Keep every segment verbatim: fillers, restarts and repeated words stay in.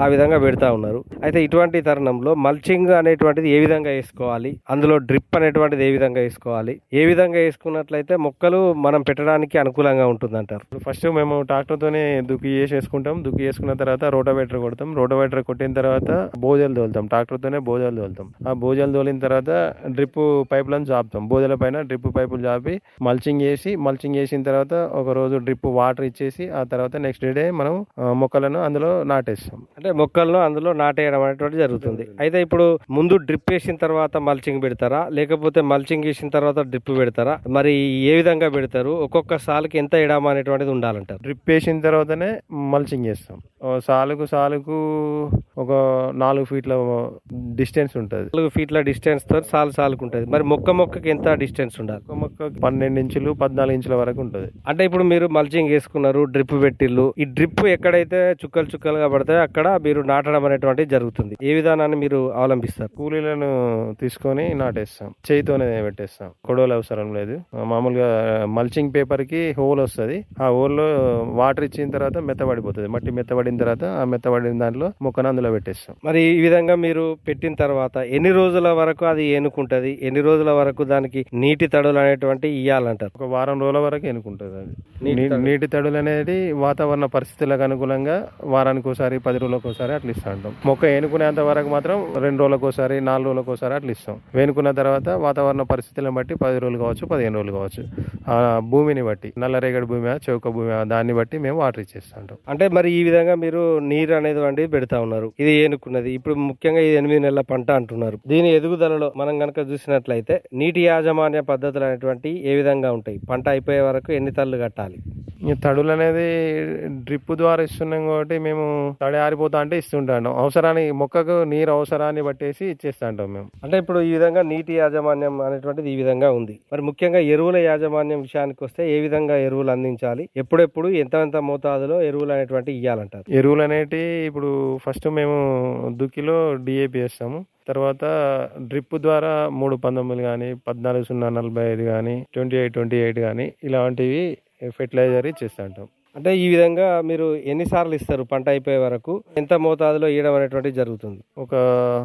ఆ విధంగా పెడతా ఉన్నారు. అయితే ఇటువంటి తరుణంలో మల్చింగ్ అనేటువంటిది ఏ విధంగా వేసుకోవాలి, అందులో డ్రిప్ అనేటువంటిది ఏ విధంగా వేసుకోవాలి, ఏ విధంగా వేసుకున్నట్లయితే మొక్కలు మనం పెట్టడానికి అనుకూలంగా ఉంటుంది అంటారు? ఫస్ట్ మేము ట్రాక్టర్ తోనే దుక్కి చేసి వేసుకుంటాం. దుక్కి వేసుకున్న తర్వాత రోటోవేటర్ కొడతాం. రోటోవేటర్ కొట్టిన తర్వాత బోజలు తోలుతాం. ట్రాక్టర్ తోనే బోజలు తోలుతాం. ఆ బోజలు తోలిన తర్వాత డ్రిప్ పైపులను చాపుతాం. బోజల పైన డ్రిప్ పైపులు చాపి మల్చింగ్ చేసి మల్చింగ్ చేసిన తర్వాత ఒక రోజు డ్రిప్ వాటర్ ఇచ్చేసి ఆ తర్వాత నెక్స్ట్ డే మనం మొక్కలను అందులో నాటేస్తాం. అంటే మొక్కలను అందులో నాటేయడం అనేటువంటి జరుగుతుంది. అయితే ఇప్పుడు ముందు డ్రిప్ వేసిన తర్వాత మల్చింగ్ పెడతారా, లేకపోతే మల్చింగ్ వేసిన తర్వాత డ్రిప్ పెడతారా? మరి ఏ విధంగా పెడతారు? ఒక్కొక్క సాలుకి ఎంత ఎడామా అనేటువంటిది ఉండాలంటారు? డ్రిప్ వేసిన తర్వాతనే మల్చింగ్ చేస్తాం. సాలుకు సాలుకు ఒక నాలుగు ఫీట్ల డిస్టెన్స్ ఉంటుంది. నాలుగు ఫీట్ల డిస్టెన్స్ తో సాలు సాలుకు ఉంటుంది. మరి మొక్క మొక్కకి ఎంత డిస్టెన్స్ ఉండాలి? మొక్క మొక్క పన్నెండు ఇంచులు పద్నాలుగు ఇంచుల వరకు ఉంటుంది. అంటే ఇప్పుడు మీరు మల్చింగ్ వేసుకున్నారు, డ్రిప్ పెట్టిల్లు. ఈ డ్రిప్ ఎక్కడైతే చుక్కలు చుక్కలుగా పడతాయో అక్కడ మీరు నాటడం అనేటువంటిది జరుగుతుంది. ఏ విధానాన్ని మీరు అవలంబిస్తారు? కూలీలను తీసుకొని నాటేస్తాం. చేయితోనే పెట్టేస్తాం. కొడవలు అవసరం లేదు. మామూలుగా మల్చింగ్ పేపర్ కి హోల్ వస్తుంది. ఆ హోల్ లో వాటర్ ఇచ్చిన తర్వాత మెత్తబడిపోతుంది. మట్టి మెత్తబడిన తర్వాత ఆ మెత్తబడిన దాంట్లో మొక్కను అందులో పెట్టేస్తాం. మరి ఈ విధంగా మీరు పెట్టిన తర్వాత ఎన్ని రోజుల వరకు అది ఏనుకుంటది? ఎన్ని రోజుల వరకు దానికి నీటి తడులు అనేటువంటి ఇయ్యాలంటారు? ఒక వారం రోజుల వరకు ఎన్నుకుంటుంది. అది నీటి తడులు అనేది వాతావరణ పరిస్థితులకు అనుకూలంగా వారానికి ఒకసారి పది రోజులకు ఒకసారి అట్లా ఇస్తా ఉంటాం. మొక్క ఏనుకునేంత వరకు మాత్రం రెండు రోజులకు ఒకసారి నాలుగు రోజులకు ఒకసారి అట్లా ఇస్తాం. వేనుకున్న తర్వాత వాతావరణ పరిస్థితులను బట్టి పది రోజులు కావచ్చు, పదిహేను రోజులు కావచ్చు, ఆ భూమిని బట్టి నల్లరేగడి భూమి చౌక భూమి దాన్ని బట్టి మేము వాటర్ ఇచ్చేస్తాం. అంటే మరి ఈ విధంగా మీరు నీరు అనేది వంటి పెడతా ఉన్నారు. ఇది ఏనుకున్నది. ఇప్పుడు ముఖ్యంగా ఇది ఎనిమిది నెలల పంట అంటున్నారు. దీని ఎదుగుదలలో మనం కనుక చూసినట్లయితే నీటి యాజమాన్య పద్ధతులు అనేటువంటి ఏ విధంగా ఉంటాయి? పంట అయిపోయే వరకు ఎన్ని తళ్ళు కట్టాలి? తడులు అనేది డ్రిప్ ద్వారా ఇస్తున్నాం కాబట్టి మేము తడి ఆరిపోతా అంటే ఇస్తుంటాం. అవసరాన్ని మొక్కకు నీరు అవసరాన్ని బట్టేసి ఇచ్చేస్తా ఉంటాం మేము. అంటే ఇప్పుడు ఈ విధంగా నీటి యాజమాన్యం అనేటువంటిది ఈ విధంగా ఉంది. మరి ముఖ్యంగా ఎరువుల యాజమాన్యం విషయానికి వస్తే ఏ విధంగా ఎరువులు అందించాలి? ఎప్పుడెప్పుడు ఎంత ఎంత మోతాదులో ఎరువులు అనేటువంటి ఇవ్వాలంటారు? ఎరువులు అనేటి ఇప్పుడు ఫస్ట్ మేము దుక్కిలో డిఏపి వేస్తాము. తర్వాత డ్రిప్ ద్వారా మూడు పంతొమ్మిది కానీ పద్నాలుగు సున్నా నలభై ఐదు కానీ ట్వంటీ ఎయిట్ ట్వంటీ ఎయిట్ కానీ ఇలాంటివి ఫెర్టిలైజర్ ఇచ్చేస్తా ఉంటాం. అంటే ఈ విధంగా మీరు ఎన్నిసార్లు ఇస్తారు? పంట అయిపోయే వరకు ఎంత మోతాదులో ఇవ్వడం అనేటువంటిది జరుగుతుంది? ఒక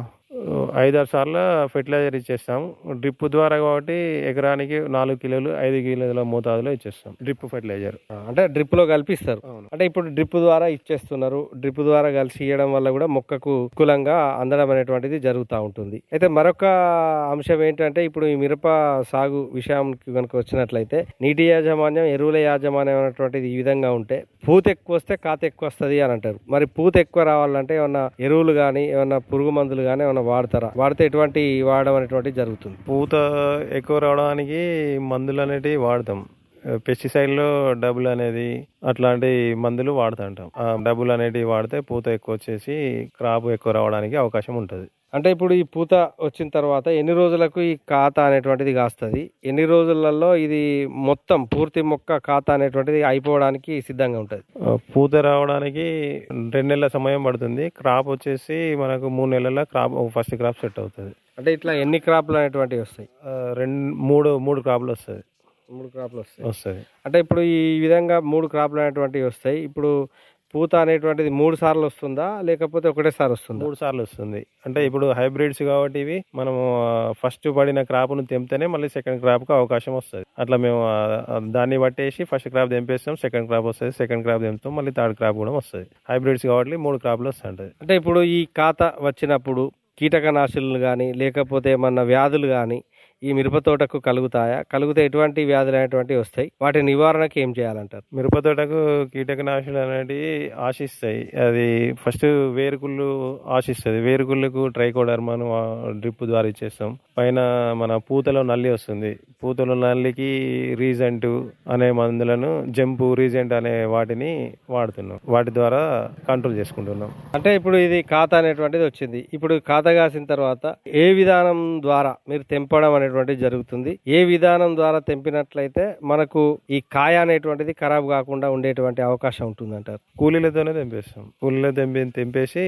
ఐదారు సార్లు ఫెర్టిలైజర్ ఇచ్చేస్తాం. డ్రిప్ ద్వారా కాబట్టి ఎకరానికి నాలుగు కిలోలు ఐదు కిలోల మోతాదులో ఇచ్చేస్తాం డ్రిప్ ఫెర్టిలైజర్. అంటే డ్రిప్ లో కలిపిస్తారు. అంటే ఇప్పుడు డ్రిప్ ద్వారా ఇచ్చేస్తున్నారు. డ్రిప్ ద్వారా కలిసి ఇవ్వడం వల్ల కూడా మొక్కకు అనుకూలంగా అందడం అనేటువంటిది జరుగుతూ ఉంటుంది. అయితే మరొక అంశం ఏంటంటే ఇప్పుడు ఈ మిరప సాగు విషయానికి కనుక వచ్చినట్లయితే నీటి యాజమాన్యం ఎరువుల యాజమాన్యం అనేటువంటిది ఈ విధంగా ఉంటే పూత ఎక్కువ వస్తే కాత ఎక్కువ వస్తుంది అని అంటారు. మరి పూత ఎక్కువ రావాలంటే ఏమన్నా ఎరువులు కానీ ఏమన్నా పురుగు మందులు కానీ ఏమన్నా వాడతారా? వాడితే ఎటువంటి వాడడం అనేటువంటి జరుగుతుంది? పూత ఎక్కువ రావడానికి మందులు అనేటివి వాడతాం. పెస్టిసైడ్ లో డబుల్ అనేది అట్లాంటి మందులు వాడుతుంటాం. ఆ డబుల్ అనేటివి వాడితే పూత ఎక్కువ వచ్చేసి క్రాప్ ఎక్కువ రావడానికి అవకాశం ఉంటుంది. అంటే ఇప్పుడు ఈ పూత వచ్చిన తర్వాత ఎన్ని రోజులకు ఈ ఖాత అనేటువంటిది కాస్తుంది? ఎన్ని రోజులలో ఇది మొత్తం పూర్తి మొక్క ఖాత అనేటువంటిది అయిపోవడానికి సిద్ధంగా ఉంటుంది? పూత రావడానికి రెండు నెలల సమయం పడుతుంది. క్రాప్ వచ్చేసి మనకు మూడు నెలల క్రాప్ ఫస్ట్ క్రాప్ సెట్ అవుతుంది. అంటే ఇట్లా ఎన్ని క్రాప్లు అనేటువంటివి వస్తాయి? రెండు మూడు మూడు క్రాప్లు వస్తుంది. మూడు క్రాప్లు వస్తాయి వస్తాయి అంటే ఇప్పుడు ఈ విధంగా మూడు క్రాప్లు అనేటువంటివి వస్తాయి. ఇప్పుడు పూత అనేటువంటిది మూడు సార్లు వస్తుందా లేకపోతే ఒకటేసారి వస్తుందా? మూడు సార్లు వస్తుంది. అంటే ఇప్పుడు హైబ్రిడ్స్ కాబట్టి ఇవి మనము ఫస్ట్ పడిన క్రాప్ ను తెంపితేనే మళ్ళీ సెకండ్ క్రాప్ కు అవకాశం వస్తుంది. అట్లా మేము దాన్ని బట్టేసి ఫస్ట్ క్రాప్ తెంపేస్తాం, సెకండ్ క్రాప్ వస్తుంది, సెకండ్ క్రాప్ తెంపుతాం, మళ్ళీ థర్డ్ క్రాప్ కూడా వస్తుంది. హైబ్రిడ్స్ కాబట్టి మూడు క్రాప్లు వస్తుంటది. అంటే ఇప్పుడు ఈ ఖాత వచ్చినప్పుడు కీటకనాశులు కానీ లేకపోతే ఏమన్నా వ్యాధులు కానీ ఈ మిరప తోటకు కలుగుతాయా? కలిగితే ఎటువంటి వ్యాధులు అనేటువంటివి వస్తాయి? వాటి నివారణకు ఏం చేయాలంటారు? మిరప తోటకు కీటకనాశులు అనేటివి ఆశిస్తాయి. అది ఫస్ట్ వేరుకుళ్ళు ఆశిస్తుంది. వేరుకుళ్ళకు ట్రైకోడర్మాను డ్రిప్ ద్వారా ఇచ్చేస్తాం. పైన మన పూతలో నల్లి వస్తుంది. పూతలో నల్లికి రీజెంట్ అనే మందులను జంపు రీజెంట్ అనే వాటిని వాడుతున్నాం. వాటి ద్వారా కంట్రోల్ చేసుకుంటున్నాం. అంటే ఇప్పుడు ఇది ఖాత అనేటువంటిది వచ్చింది. ఇప్పుడు ఖాత కాసిన తర్వాత ఏ విధానం ద్వారా మీరు తెంపడం అనేది జరుగుతుంది? ఏ విధానం ద్వారా తెంపినట్లయితే మనకు ఈ కాయ అనేటువంటిది ఖరాబ్ కాకుండా ఉండేటువంటి అవకాశం ఉంటుంది అంటారు? కూలీలతోనే తెంపేస్తాం. కూలీలో తెంపి తెంపేసి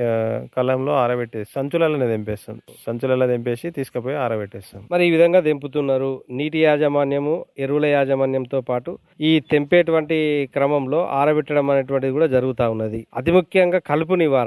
కలంలో ఆరబెట్టేసి సంచులలో తెంపేస్తాం. సంచులలో తెంపేసి తీసుకుపోయి ఆరబెట్టేస్తాం. మరి ఈ విధంగా తెంపుతున్నారు. నీటి యాజమాన్యము ఎరువుల యాజమాన్యంతో పాటు ఈ తెంపేటువంటి క్రమంలో ఆరబెట్టడం అనేటువంటిది కూడా జరుగుతూ ఉన్నది. అతి ముఖ్యంగా కలుపు నివారణ